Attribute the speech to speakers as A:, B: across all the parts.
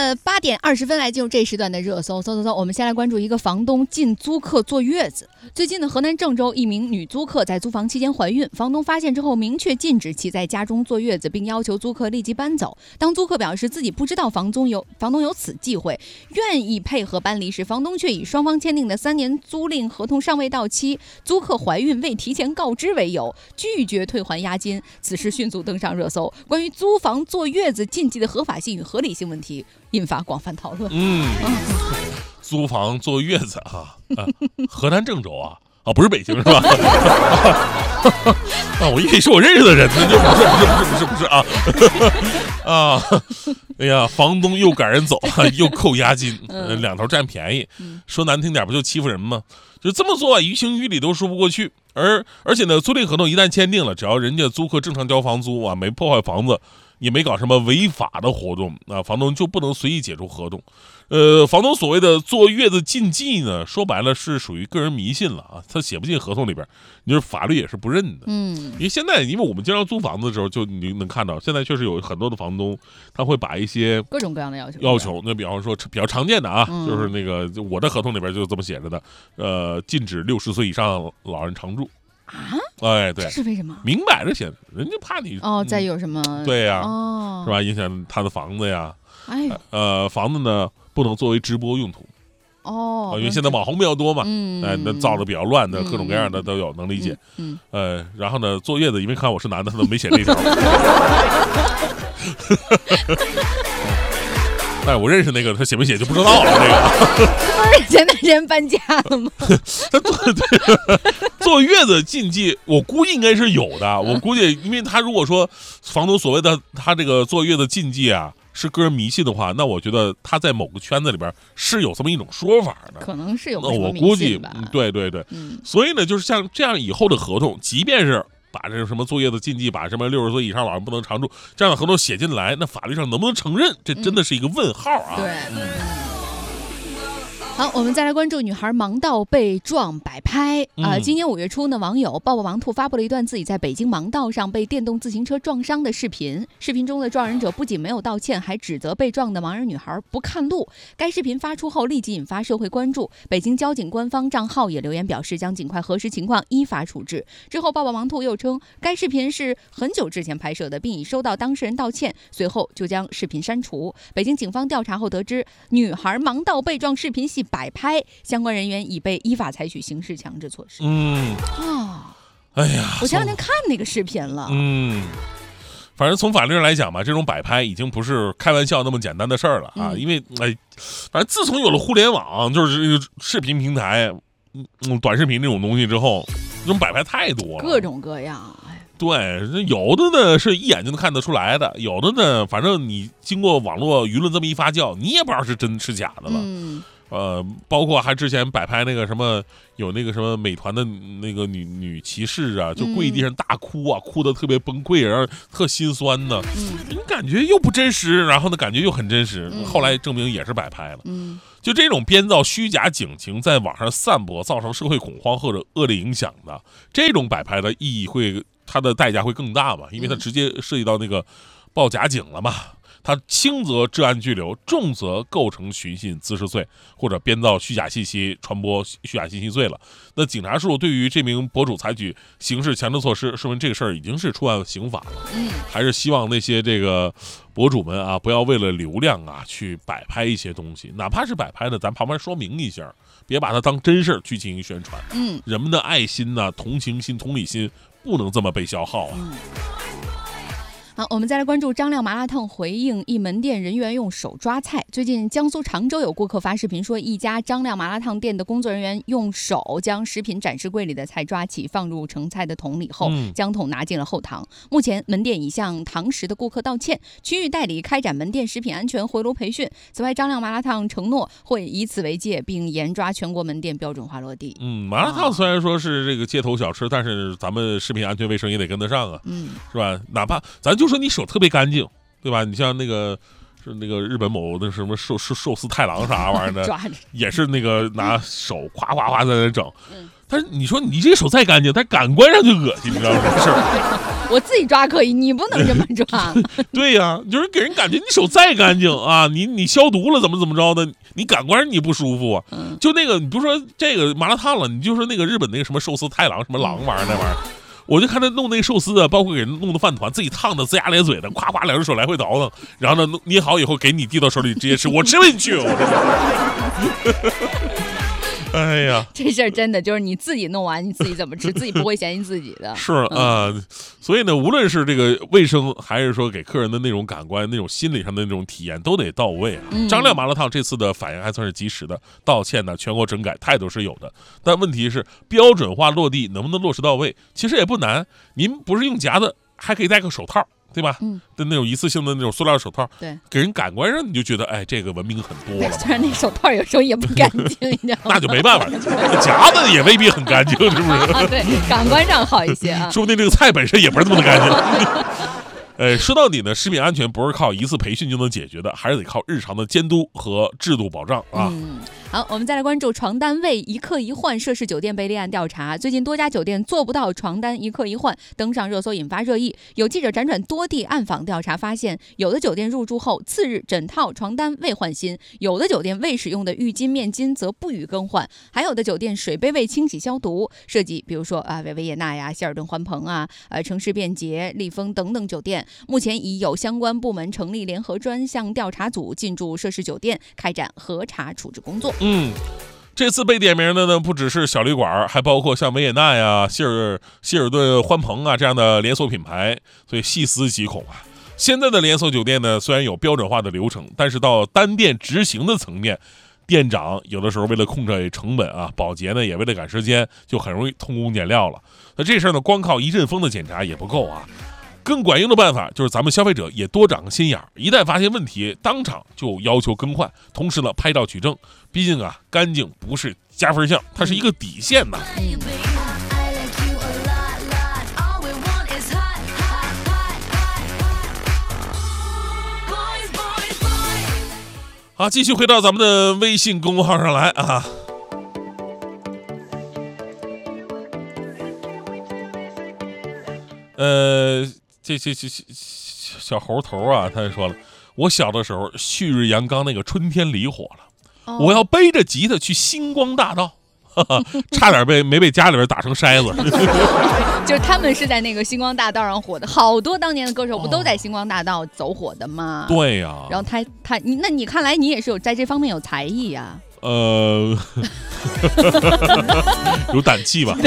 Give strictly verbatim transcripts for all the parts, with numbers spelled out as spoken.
A: 呃，八点二十分来进入这一时段的热搜，搜搜搜，我们先来关注一个房东禁租客坐月子。最近的河南郑州一名女租客在租房期间怀孕，房东发现之后明确禁止其在家中坐月子，并要求租客立即搬走。当租客表示自己不知道房东有房东有此忌讳，愿意配合搬离时，房东却以双方签订的三年租赁合同尚未到期，租客怀孕未提前告知为由，拒绝退还押金。此事迅速登上热搜。关于租房坐月子禁忌的合法性与合理性问题引发广泛讨论。
B: 嗯，租房坐月子啊，啊河南郑州啊，啊不是北京是吧？啊，我以为是我认识的人呢，就不是不是不是不是不是啊啊！哎呀，房东又赶人走，又扣押金，呃、两头占便宜。说难听点，不就欺负人吗？就这么做啊，于情于理都说不过去。而而且呢，租赁合同一旦签订了，只要人家租客正常交房租啊，没破坏房子，也没搞什么违法的活动啊，房东就不能随意解除合同。呃，房东所谓的坐月子禁忌呢，说白了是属于个人迷信了啊，他写不进合同里边，你就是法律也是不认的。嗯，因为现在因为我们经常租房子的时候，就你能看到，现在确实有很多的房东，他会把一些
A: 各种各样的要求
B: 要求，那比方说比较常见的啊，嗯、就是那个我的合同里边就这么写着的，呃，禁止六十岁以上老人常住。
A: 啊，
B: 哎，对，
A: 这是为什么？
B: 明摆着写，人家怕你
A: 哦，再有什么？
B: 嗯、对呀、啊，
A: 哦，
B: 是吧？影响他的房子呀。
A: 哎，
B: 呃，房子呢不能作为直播用途。
A: 哦，
B: 因为现在网红比较多嘛，
A: 嗯，
B: 哎，那造的比较乱的，各种各样的都有，能理解。嗯，呃，然后呢，坐月子，因为看我是男的，他都没写那条。但是我认识那个，他写没写就不知道了。这个
A: 不是前段时间搬家了吗？
B: 他坐坐月子禁忌，我估计应该是有的。我估计，因为他如果说房东所谓的他这个坐月子禁忌啊，是个人迷信的话，那我觉得他在某个圈子里边是有这么一种说法的，
A: 可能是有。
B: 那我估计，对对对，
A: 嗯，
B: 所以呢，就是像这样以后的合同，即便是把这什么坐月子禁忌，把什么六十岁以上老人不能常住这样的合同写进来，那法律上能不能承认？这真的是一个问号啊！
A: 对。嗯好，我们再来关注女孩盲道被撞摆拍啊、呃！今年五月初呢，网友抱抱王兔发布了一段自己在北京盲道上被电动自行车撞伤的视频。视频中的撞人者不仅没有道歉，还指责被撞的盲人女孩不看路。该视频发出后立即引发社会关注，北京交警官方账号也留言表示将尽快核实情况，依法处置。之后，抱抱王兔又称该视频是很久之前拍摄的，并已收到当事人道歉，随后就将视频删除。北京警方调查后得知，女孩盲道被撞视频系摆拍，相关人员已被依法采取刑事强制措施。
B: 嗯
A: 啊，
B: 哎呀，
A: 我前两天看那个视频了。
B: 嗯，反正从法律上来讲吧，这种摆拍已经不是开玩笑那么简单的事儿了啊！嗯、因为哎，反正自从有了互联网，就是视频平台、嗯短视频这种东西之后，这种摆拍太多了，
A: 各种各样。
B: 对，有的呢是一眼就能看得出来的，有的呢，反正你经过网络舆论这么一发酵，你也不知道是真是假的了。嗯，呃，包括还之前摆拍那个什么，有那个什么美团的那个女女骑士啊，就跪地上大哭啊，嗯、哭得特别崩溃，然后特心酸呢。嗯，你感觉又不真实，然后呢感觉又很真实，嗯、后来证明也是摆拍了。嗯。就这种编造虚假警情在网上散播，造成社会恐慌或者恶劣影响的这种摆拍的意义会，它的代价会更大嘛？因为它直接涉及到那个报假警了嘛。它轻则治安拘留，重则构成寻衅滋事罪或者编造虚假信息、传播虚假信息罪了。那警察叔叔对于这名博主采取刑事强制措施，说明这个事儿已经是触犯刑法了。嗯，还是希望那些这个博主们啊，不要为了流量啊去摆拍一些东西，哪怕是摆拍的，咱旁边说明一下，别把它当真事儿去进行宣传。嗯，人们的爱心呐、啊、同情心、同理心不能这么被消耗啊。嗯，
A: 好，我们再来关注张亮麻辣烫回应一门店人员用手抓菜。最近江苏常州有顾客发视频说，一家张亮麻辣烫店的工作人员用手将食品展示柜里的菜抓起，放入盛菜的桶里后，嗯、将桶拿进了后堂。目前门店已向堂食的顾客道歉，区域代理开展门店食品安全回炉培训。此外，张亮麻辣烫承诺会以此为戒，并严抓全国门店标准化落地。
B: 嗯，麻辣烫虽然说是这个街头小吃，但是咱们食品安全卫生也得跟得上啊，嗯，是吧？哪怕咱就说你手特别干净，对吧？你像那个是那个日本某那什么寿寿寿司太郎啥玩意儿的，
A: 抓着
B: 也是那个拿手夸夸夸在那整。嗯，但是你说你这手再干净，但感官上就恶心，你知道吗？是。
A: 我自己抓可以，你不能这么抓。
B: 对呀、啊，就是给人感觉你手再干净啊，你你消毒了怎么怎么着的，你感官你不舒服啊。嗯、就那个你不说这个麻辣烫了，你就说那个日本那个什么寿司太郎什么狼玩意儿那玩意儿。我就看他弄那个寿司啊，包括给人弄的饭团，自己烫的龇牙咧嘴的，夸夸两只手来回倒腾，然后呢捏好以后给你递到手里直接吃，我吃不进去。哎呀，
A: 这事儿真的就是你自己弄完你自己怎么吃，自己不会嫌弃自己的。
B: 是啊、呃，所以呢，无论是这个卫生，还是说给客人的那种感官、那种心理上的那种体验，都得到位啊。嗯、张亮麻辣烫这次的反应还算是及时的，道歉呢，全国整改态度是有的，但问题是标准化落地能不能落实到位，其实也不难。您不是用夹子，还可以戴个手套。对吧？嗯，的那种一次性的那种塑料手套，
A: 对，
B: 给人感官上你就觉得，哎，这个文明很多了。
A: 虽然那手套有时候也不干净，你知道吗？
B: 那就没办法了，夹子也未必很干净，是不是？
A: 啊、对，感官上好一些啊。
B: 说不定这个菜本身也不是那么的干净。呃，说到底呢，食品安全不是靠一次培训就能解决的，还是得靠日常的监督和制度保障啊。
A: 嗯，好，我们再来关注床单位一客一换涉事酒店被立案调查。最近多家酒店做不到床单一客一换，登上热搜，引发热议。有记者辗转多地暗访调查，发现有的酒店入住后次日枕套床单未换新，有的酒店未使用的浴巾面巾则不予更换，还有的酒店水杯未清洗消毒。涉及比如说啊维维也纳呀、希尔顿欢朋啊、呃城市便捷、丽枫等等酒店。目前已有相关部门成立联合专项调查组进驻涉事酒店，开展核查处置工作。
B: 嗯，这次被点名的呢，不只是小旅馆，还包括像维也纳呀、希尔希尔顿欢朋啊这样的连锁品牌，所以细思极恐啊。现在的连锁酒店呢，虽然有标准化的流程，但是到单店执行的层面，店长有的时候为了控制成本啊，保洁呢也为了赶时间，就很容易偷工减料了。那这事儿呢，光靠一阵风的检查也不够啊。更管用的办法就是咱们消费者也多长个心眼儿，一旦发现问题，当场就要求更换，同时呢拍照取证。毕竟啊，干净不是加分项，它是一个底线呐。嗯好，继续回到咱们的微信公众号上来啊。呃。这这这小猴头啊，他就说了，我小的时候旭日阳刚那个春天里火了，哦、我要背着吉他去星光大道，哈哈，差点被没被家里边打成筛子。
A: 就是他们是在那个星光大道上火的，好多当年的歌手不都在星光大道走火的吗？
B: 哦、对呀、啊。
A: 然后他他你那你看来你也是有在这方面有才艺呀、啊。
B: 呃，有胆气吧？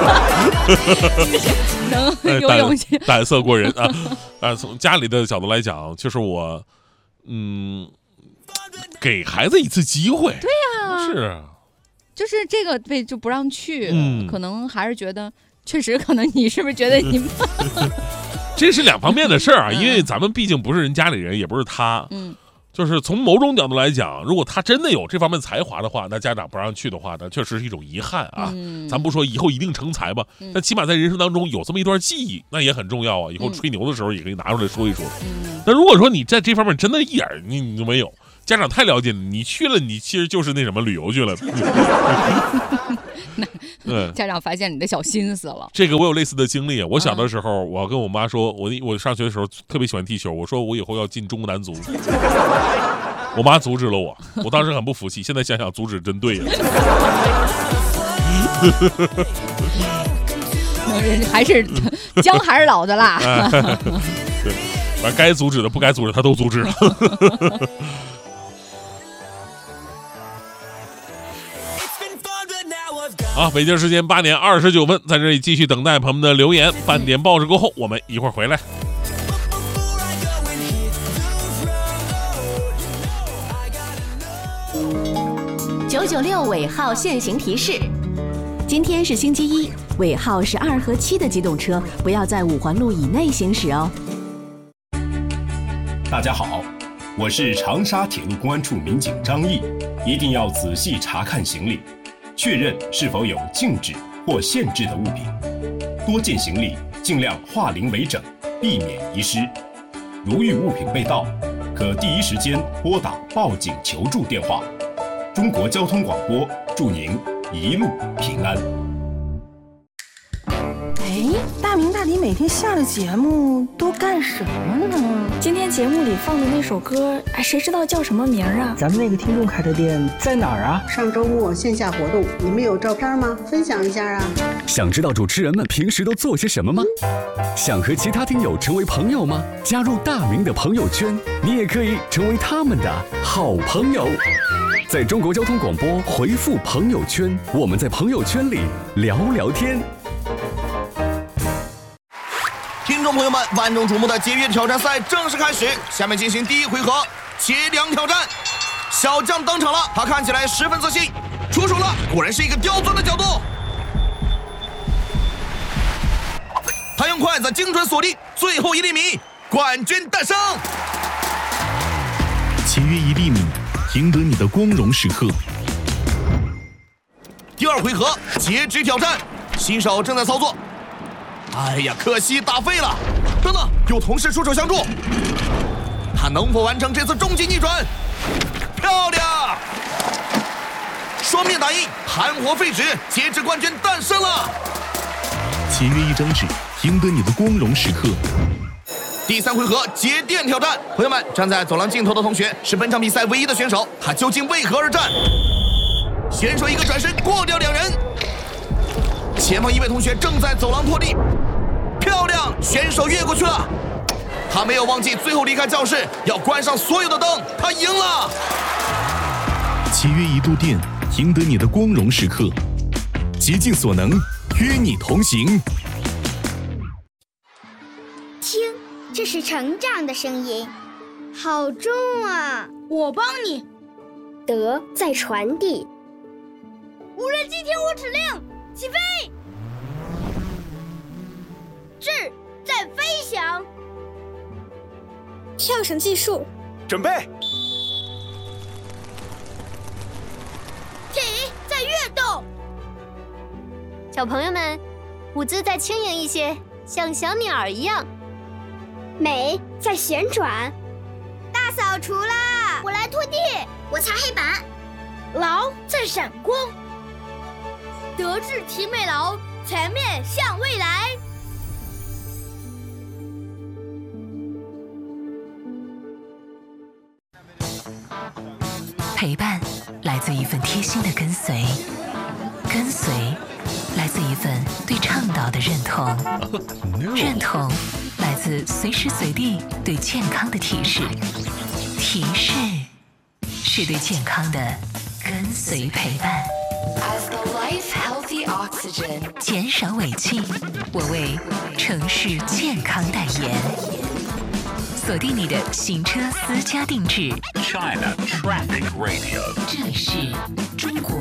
A: 能有勇气，
B: 胆色过人啊！啊，从家里的角度来讲，就是我，嗯，给孩子一次机会。
A: 对呀、啊，
B: 是啊，
A: 就是这个被就不让去，嗯、可能还是觉得，确实可能你是不是觉得你？
B: 这是两方面的事儿啊，因为咱们毕竟不是人家里人，也不是他，嗯。就是从某种角度来讲，如果他真的有这方面才华的话，那家长不让去的话，那确实是一种遗憾啊。嗯、咱不说以后一定成才吧，嗯、但起码在人生当中有这么一段记忆，那也很重要啊。以后吹牛的时候也可以拿出来说一说。嗯、那如果说你在这方面真的一点你你都没有，家长太了解你，你去了你其实就是那什么旅游去了。
A: 那家长发现你的小心思了。
B: 这个我有类似的经历。我小的时候，我跟我妈说，我我上学的时候特别喜欢踢球，我说我以后要進中国男足。我妈阻止了我，我当时很不服气。现在想想，阻止真对呀。
A: 还是姜还是老的辣。
B: 对，反正该阻止的不该阻止他都阻止了。好，北京时间八点二十九分，在这里继续等待朋友们的留言。半点报时过后，我们一会儿回来。
C: 九九六尾号限行提示：今天是星期一，尾号是二和七的机动车不要在五环路以内行驶哦。
D: 大家好，我是长沙铁路公安处民警张毅，一定要仔细查看行李。确认是否有禁止或限制的物品，多件行李尽量化零为整，避免遗失。如遇物品被盗， 可第一时间拨打报警求助电话。中国交通广播祝您一路平安。
E: 哎，大明大迪每天下了节目都干什么呢？
F: 今天节目里放的那首歌，哎，谁知道叫什么名啊？
G: 咱们那个听众开的店在哪儿啊？
H: 上周末线下活动，你们有照片吗？分享一下啊！
I: 想知道主持人们平时都做些什么吗？想和其他听友成为朋友吗？加入大明的朋友圈，你也可以成为他们的好朋友。在中国交通广播回复朋友圈，我们在朋友圈里聊聊天。
J: 听众朋友们，万众瞩目的节约挑战赛正式开始，下面进行第一回合节粮挑战。小将登场了，他看起来十分自信，出手了，果然是一个刁钻的角度。他用筷子精准锁定最后一粒米，冠军诞生。
K: 节约一粒米，赢得你的光荣时刻。
J: 第二回合截止挑战，新手正在操作。哎呀，可惜打废了！等等，有同事出手相助，他能否完成这次终极逆转？漂亮！双面打印，盘活废纸，截止冠军诞生了。
K: 节约一张纸，赢得你的光荣时刻。
J: 第三回合节电挑战，朋友们，站在走廊尽头的同学是本场比赛唯一的选手，他究竟为何而战？选手一个转身过掉两人，前方一位同学正在走廊拖地，漂亮，选手越过去了。他没有忘记最后离开教室要关上所有的灯，他赢了。
K: 节约一度电，赢得你的光荣时刻。竭尽所能，与你同行。
L: 听，这是成长的声音，好重啊！
M: 我帮你。
L: 德在传递。
M: 无人机听我指令，起飞！智在飞翔。
F: 跳绳技术，
J: 准备。
M: 体在跃动。
N: 小朋友们，舞姿再轻盈一些，像小鸟一样。
L: 美在旋转。
M: 大扫除啦！
L: 我来拖地，
M: 我擦黑板。劳在闪光。德智体美劳，全面向未来。
O: 陪伴来自一份贴心的跟随，跟随来自一份对倡导的认同，认同来自随时随地对健康的提示，提示是对健康的跟随陪伴。
P: As the life healthy oxygen，
O: 减少尾气，我为城市健康代言。锁定你的行车私家定制
Q: China Traffic Radio，
O: 这里是中国